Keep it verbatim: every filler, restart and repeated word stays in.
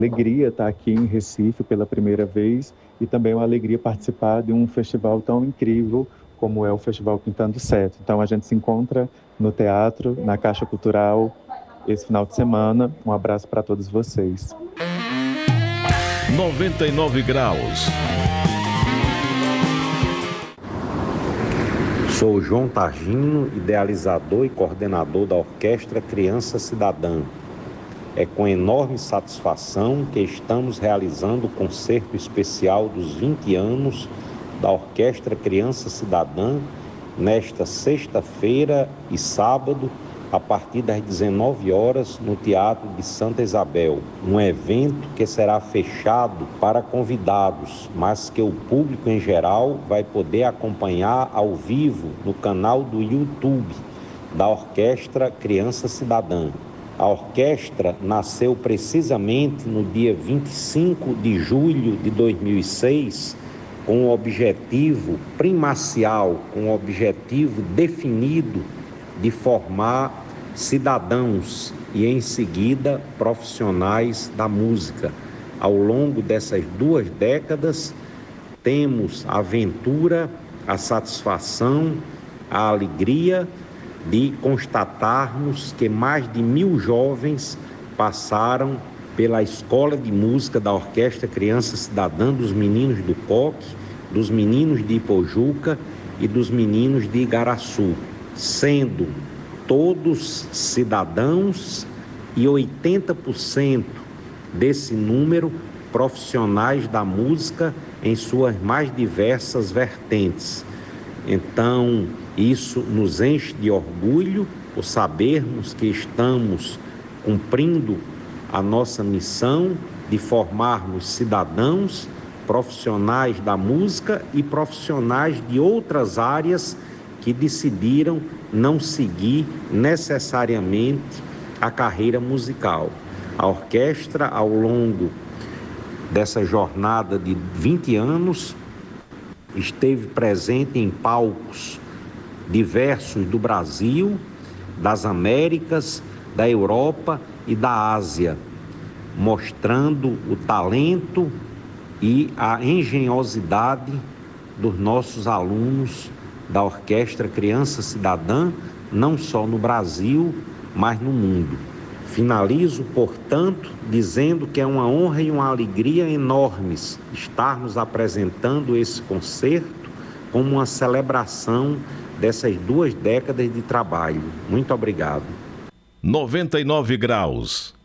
Alegria estar aqui em Recife pela primeira vez e também uma alegria participar de um festival tão incrível como é o Festival Pintando Certo. Então a gente se encontra no teatro, na Caixa Cultural, esse final de semana. Um abraço para todos vocês. noventa e nove graus. Sou João Targino, idealizador e coordenador da Orquestra Criança Cidadã. É com enorme satisfação que estamos realizando o concerto especial dos vinte anos da Orquestra Criança Cidadã nesta sexta-feira e sábado, a partir das dezenove horas, no Teatro de Santa Isabel. Um evento que será fechado para convidados, mas que o público em geral vai poder acompanhar ao vivo no canal do YouTube da Orquestra Criança Cidadã. A orquestra nasceu precisamente no dia vinte e cinco de julho de dois mil e seis, com o objetivo primacial, com o objetivo definido de formar cidadãos e, em seguida, profissionais da música. Ao longo dessas duas décadas, temos a aventura, a satisfação, a alegria de constatarmos que mais de mil jovens passaram pela Escola de Música da Orquestra Criança Cidadã dos Meninos do Coque, dos Meninos de Ipojuca e dos Meninos de Igaraçu, sendo todos cidadãos e oitenta por cento desse número profissionais da música em suas mais diversas vertentes. Então, isso nos enche de orgulho por sabermos que estamos cumprindo a nossa missão de formarmos cidadãos, profissionais da música e profissionais de outras áreas que decidiram não seguir necessariamente a carreira musical. A orquestra, ao longo dessa jornada de vinte anos, esteve presente em palcos diversos do Brasil, das Américas, da Europa e da Ásia, mostrando o talento e a engenhosidade dos nossos alunos da Orquestra Criança Cidadã, não só no Brasil, mas no mundo. Finalizo, portanto, dizendo que é uma honra e uma alegria enormes estarmos apresentando esse concerto como uma celebração dessas duas décadas de trabalho. Muito obrigado. noventa e nove graus.